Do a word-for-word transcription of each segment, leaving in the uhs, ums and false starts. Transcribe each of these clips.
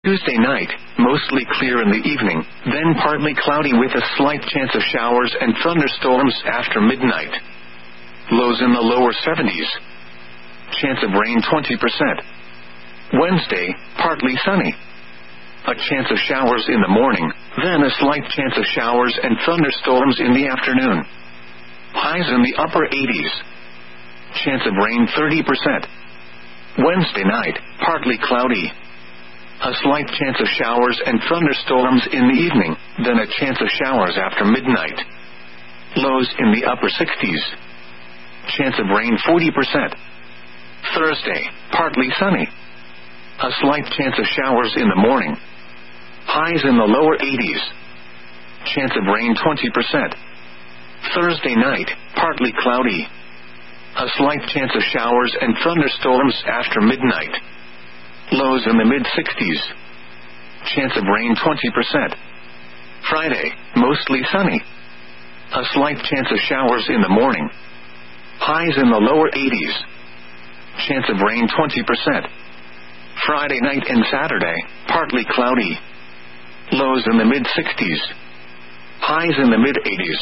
Tuesday night, mostly clear in the evening, then partly cloudy with a slight chance of showers and thunderstorms after midnight. Lows in the lower seventies. Chance of rain twenty percent. Wednesday, partly sunny. A chance of showers in the morning, then a slight chance of showers and thunderstorms in the afternoon. Highs in the upper eighties. Chance of rain thirty percent. Wednesday night, partly cloudy. A slight chance of showers and thunderstorms in the evening, then a chance of showers after midnight. Lows in the upper sixties. Chance of rain forty percent. Thursday, partly sunny. A slight chance of showers in the morning. Highs in the lower eighties. Chance of rain twenty percent. Thursday night, partly cloudy. A slight chance of showers and thunderstorms after midnight. Lows in the mid-sixties. Chance of rain twenty percent. Friday, mostly sunny. A slight chance of showers in the morning. Highs in the lower eighties. Chance of rain twenty percent. Friday night and Saturday, partly cloudy. Lows in the mid-sixties. Highs in the mid-eighties.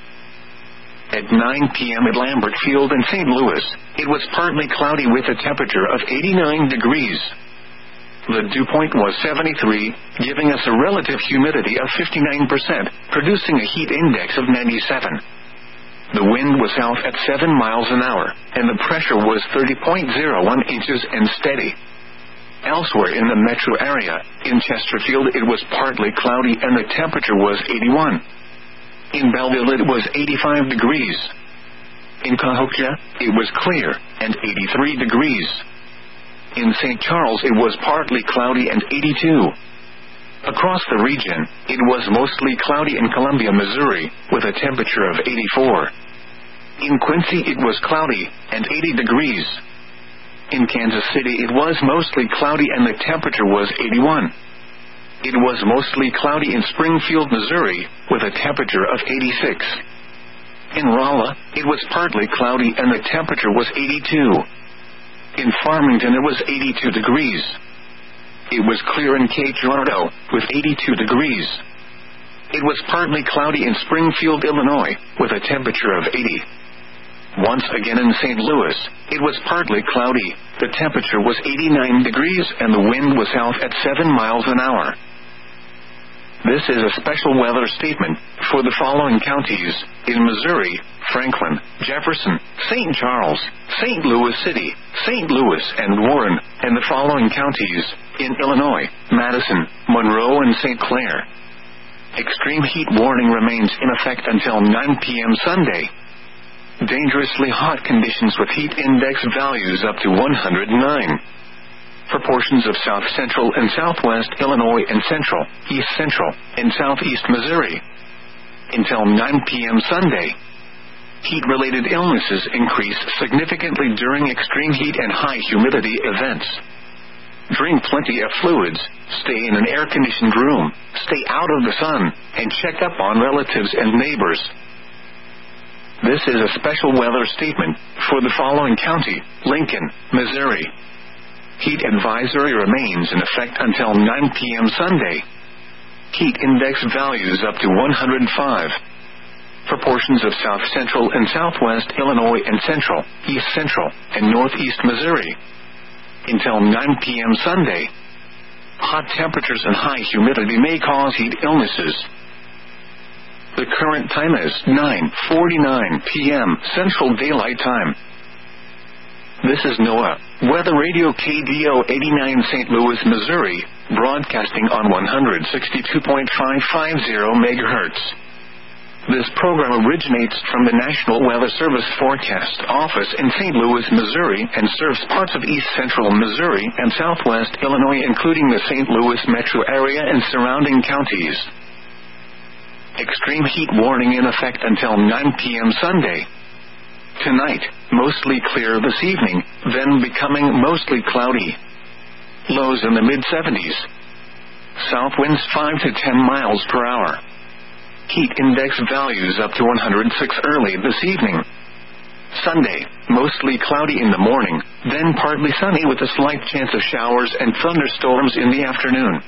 At nine p.m. at Lambert Field in Saint Louis, it was partly cloudy with a temperature of eighty-nine degrees. The dew point was seventy-three, giving us a relative humidity of fifty-nine percent, producing a heat index of ninety-seven. The wind was south at seven miles an hour, and the pressure was thirty point zero one inches and steady. Elsewhere in the metro area, in Chesterfield it was partly cloudy and the temperature was eighty-one. In Belleville it was eighty-five degrees. In Cahokia, it was clear, and eighty-three degrees. In Saint Charles it was partly cloudy and eighty-two. Across the region, it was mostly cloudy in Columbia, Missouri, with a temperature of eighty-four. In Quincy it was cloudy, and eighty degrees. In Kansas City it was mostly cloudy and the temperature was eighty-one. It was mostly cloudy in Springfield, Missouri, with a temperature of eighty-six. In Rolla, it was partly cloudy and the temperature was eighty-two. In Farmington it was eighty-two degrees. It was clear in Cape Girardeau, with eighty-two degrees. It was partly cloudy in Springfield, Illinois, with a temperature of eighty. Once again in Saint Louis, it was partly cloudy, the temperature was eighty-nine degrees and the wind was south at seven miles an hour. This is a special weather statement for the following counties: in Missouri, Franklin, Jefferson, Saint Charles, Saint Louis City, Saint Louis and Warren, and the following counties: in Illinois, Madison, Monroe and Saint Clair. Extreme heat warning remains in effect until nine p.m. Sunday. Dangerously hot conditions with heat index values up to one hundred nine. For portions of south central and southwest Illinois and central, east central, and southeast Missouri. Until nine p.m. Sunday. Heat-related illnesses increase significantly during extreme heat and high humidity events. Drink plenty of fluids, stay in an air-conditioned room, stay out of the sun, and check up on relatives and neighbors. This is a special weather statement for the following county: Lincoln, Missouri. Heat advisory remains in effect until nine p.m. Sunday. Heat index values up to one hundred five. For portions of south central and southwest Illinois and central, east central, and northeast Missouri. Until nine p.m. Sunday. Hot temperatures and high humidity may cause heat illnesses. The current time is nine forty-nine p.m. Central Daylight Time. This is NOAA, Weather Radio K D O eighty-nine Saint Louis, Missouri, broadcasting on one sixty-two point five five zero megahertz. This program originates from the National Weather Service Forecast Office in Saint Louis, Missouri, and serves parts of east central Missouri and southwest Illinois, including the Saint Louis metro area and surrounding counties. Extreme heat warning in effect until nine p.m. Sunday. Tonight, mostly clear this evening, then becoming mostly cloudy. Lows in the mid-seventies. South winds five to ten miles per hour. Heat index values up to one hundred six early this evening. Sunday, mostly cloudy in the morning, then partly sunny with a slight chance of showers and thunderstorms in the afternoon.